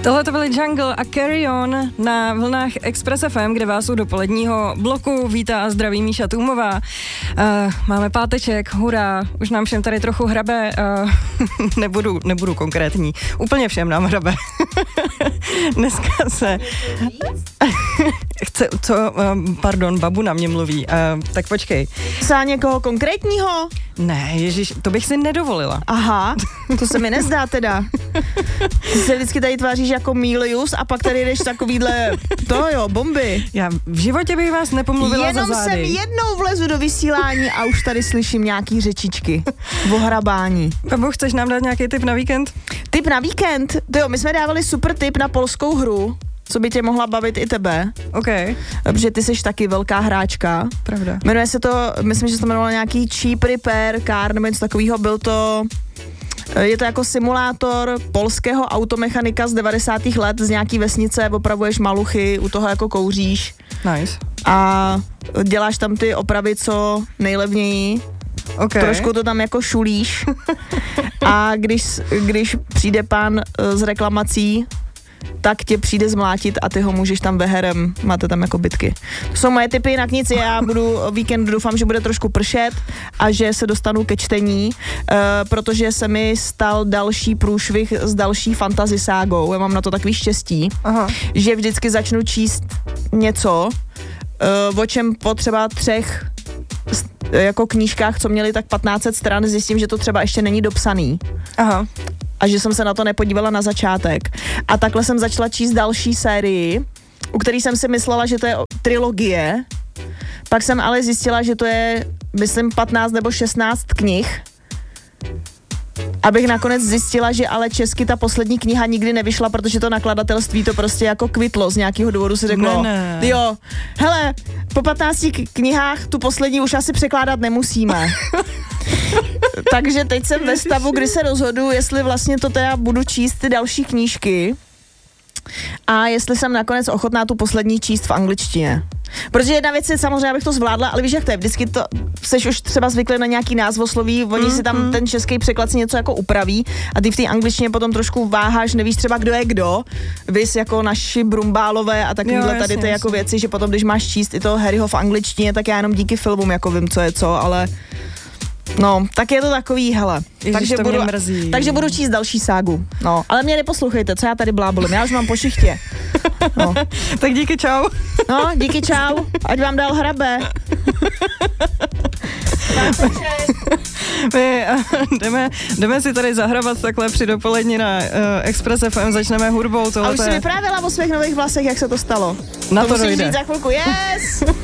Tohle to byly Jungle a Carry On na vlnách Express FM, kde vás u dopoledního bloku vítá a zdraví Míša Tůmová. Máme páteček, hurá, už nám všem tady trochu hrabe, nebudu konkrétní, úplně všem nám hrabe. Dneska se... Pardon, babu na mě mluví, tak počkej. Za někoho konkrétního? Ne, ježiš, to bych si nedovolila. Aha, to se mi nezdá teda. Ty se vždycky tady tváříš jako Milius a pak tady jdeš takovýhle, bomby. Já v životě bych vás nepomluvila jenom za zády. Jenom jsem jednou vlezu do vysílání a už tady slyším nějaký řečičky o hrabání. Babu, chceš nám dát nějaký tip na víkend? Tip na víkend? My jsme dávali super tip na polskou hru, co by tě mohla bavit i tebe. OK. Protože ty seš taky velká hráčka. Pravda. Jmenuje se to, myslím, že se to jmenovalo nějaký Cheap Repair Car, nebo něco takového, je to jako simulátor polského automechanika z 90. let z nějaký vesnice, opravuješ maluchy, u toho jako kouříš. Nice. A děláš tam ty opravy co nejlevněji. Okay. Trošku to tam jako šulíš. A když přijde pán z reklamací, tak tě přijde zmlátit a ty ho můžeš tam veherem, máte tam jako bitky. To jsou moje tipy, jinak nic, já budu víkend, doufám, že bude trošku pršet a že se dostanu ke čtení, protože se mi stal další průšvih s další fantasy ságou, já mám na to takový štěstí, aha, že vždycky začnu číst něco, o čem po třeba 3 jako knížkách, co měly tak 1500 stran, zjistím, že to třeba ještě není dopsaný. Aha. A že jsem se na to nepodívala na začátek. A takhle jsem začala číst další sérii, u který jsem si myslela, že to je trilogie. Pak jsem ale zjistila, že to je, myslím, 15 nebo 16 knih. Abych nakonec zjistila, že ale česky ta poslední kniha nikdy nevyšla, protože to nakladatelství to prostě jako kvitlo. Z nějakého důvodu si řeklo, jo, hele, po 15 knihách tu poslední už asi překládat nemusíme. Takže teď jsem ve stavu, kdy se rozhoduju, jestli vlastně to teda budu číst ty další knížky a jestli jsem nakonec ochotná tu poslední číst v angličtině. Protože jedna věc je samozřejmě, abych to zvládla, ale víš, jak to je, vždycky to seš už třeba zvyklý na nějaký názvosloví, oni si tam ten český překlad si něco jako upraví a ty v té angličtině potom trošku váháš, nevíš třeba kdo je kdo, vys jako naši Brumbálové a takovýhle tady ty jako věci, že potom, když máš číst i toho Harryho v angličtině, tak já jenom díky filmům jako vím, co je co, ale no, tak je to takový, hele. Ježiš, takže budu číst další ságu. No, ale mě neposlouchejte, co já tady blábolím, já už mám po šichtě. No. Tak díky, čau. No, díky, čau, ať vám dál hrabe. My jdeme si tady zahrabat takhle při dopoledni na Express FM, začneme hudbou. A už jsi vyprávěla o svých nových vlasech, jak se to stalo. Na to musím dojde. Říct za chvilku, yes!